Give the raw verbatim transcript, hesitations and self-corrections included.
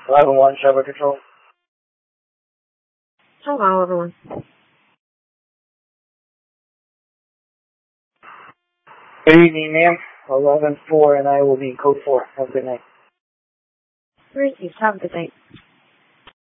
eleven one, Shelby Control. Hold on, everyone. Good evening, ma'am. eleven four, and I will be code four. Have a good night. Receive. Have a good night.